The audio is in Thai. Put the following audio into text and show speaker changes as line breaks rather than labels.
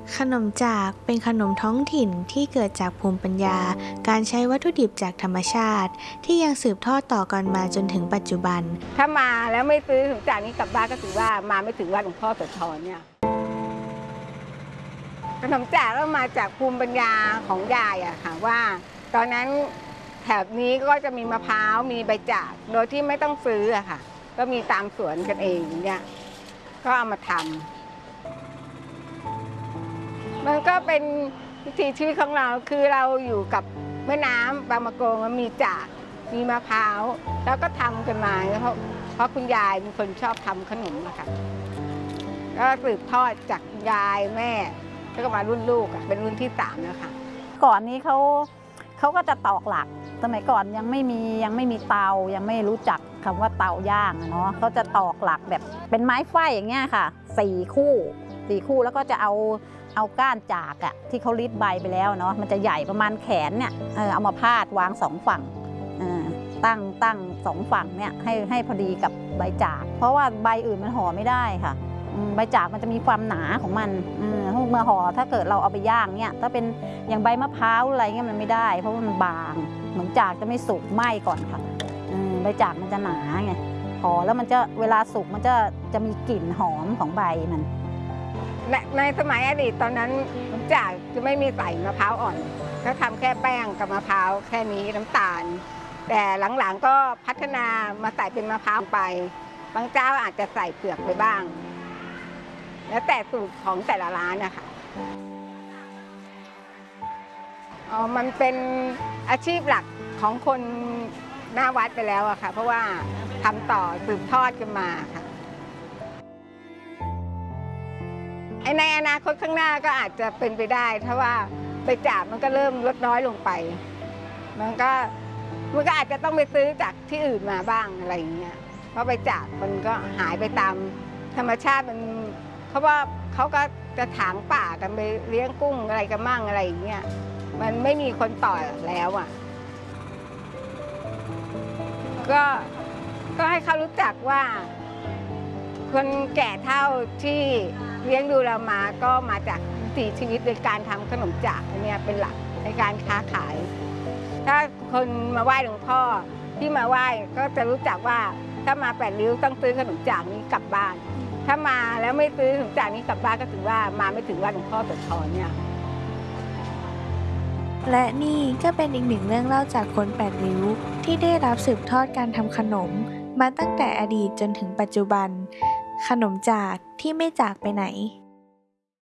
ขนมจากเป็นขนมท้องถิ่นที่เกิดจากภูมิปัญญาการใช้วัตถุดิบจากธรรมชาติที่ยังสืบทอดต่อกันมาจนถึงปัจจุบัน
ถ้ามาแล้วไม่ซื้อขนมจากนี้กลับบ้านก็ถือว่ามาไม่ถึงวัดหลวงพ่อโสธรเนี่ยขนมจากก็มาจากภูมิปัญญาของยายอะค่ะว่าตอนนั้นแถบนี้ก็จะมีมะพร้าวมีใบจากโดยที่ไม่ต้องซื้ออะค่ะก็มีตามสวนกันเองเนี่ยก็เอามาทำมันก็เป็นวิถีชีวิตของเราคือเราอยู่กับแม่น้ำบางมะกงมันมีจากมีมะพร้าวแล้วก็ทำกันมาเพราะคุณยายเป็นคนชอบทำขนมอะค่ะก็สืบทอดจากยายแม่แล้วก็มารุ่นลูกเป็นรุ่นที่3แล้วค่ะ
ก่อนนี้เขาก็จะตอกหลักสมัยก่อนยังไม่มีเตายังไม่รู้จักคำว่าเตาย่างเนาะเขาจะตอกหลักแบบเป็นไม้ไฟอย่างเงี้ยค่ะ4 คู่แล้วก็จะเอาก้านจากอะที่เขาลิดใบไปแล้วเนาะมันจะใหญ่ประมาณแขนเนี่ยเอามาพาดวาง2 ฝั่งตั้ง2 ฝั่งเนี่ยให้พอดีกับใบจากเพราะว่าใบอื่นมันห่อไม่ได้ค่ะใบจากมันจะมีความหนาของมันเมื่อห่อถ้าเกิดเราเอาไปย่างเนี่ยถ้าเป็นอย่างใบมะพร้าวอะไรเงี้ยมันไม่ได้เพราะว่ามันบางเหมือนจากจะไม่สุกไหม้ก่อนค่ะใบจากมันจะหนาไงห่อแล้วมันจะเวลาสุกมันจะมีกลิ่นหอมของใบมัน
ในสมัยอดีตตอนนั้นจากจะไม่มีใส่มะพร้าวอ่อนก็ทำแค่แป้งกับมะพร้าวแค่นี้น้ำตาลแต่หลังๆก็พัฒนามาใส่เป็นมะพร้าวไปบางเจ้าอาจจะใส่เปลือกไปบ้างแล้วแต่สูตรของแต่ละร้านนะคะมันเป็นอาชีพหลักของคนหน้าวัดไปแล้วอะค่ะเพราะว่าทำต่อสืบทอดกันมาค่ะในอนาคตข้างหน้าก็อาจจะเป็นไปได้ถ้าว่าใบจากมันก็เริ่มลดน้อยลงไปมันก็อาจจะต้องไปซื้อจากที่อื่นมาบ้างอะไรอย่างเงี้ยเพราะใบจากมันก็หายไปตามธรรมชาติมันเขาว่าเขาก็จะถางป่ากันไปเลี้ยงกุ้งอะไรกันมั่งอะไรอย่างเงี้ยมันไม่มีคนต่อแล้วอ่ะก็ให้เขารู้จักว่าคนแก่เฒ่าที่เลี้ยงดูเรามาก็มาจากวิถีชีวิตโดยการทำขนมจากเนี่ยเป็นหลักในการค้าขายถ้าคนมาไหว้หลวงพ่อที่มาไหว้ก็จะรู้จักว่าถ้ามา8 ริ้วต้องซื้อขนมจากนี้กลับบ้านถ้ามาแล้วไม่ซื้อขนมจากนี้กลับบ้านก็ถือว่ามาไม่ถึงวัดหลวงพ่อโสธรเนี่ย
และนี่ก็เป็นอีกหนึ่งเรื่องเล่าจากคน8 ริ้วที่ได้รับสืบทอดการทำขนมมาตั้งแต่อดีตจนถึงปัจจุบันขนมจากที่ไม่จากไปไหน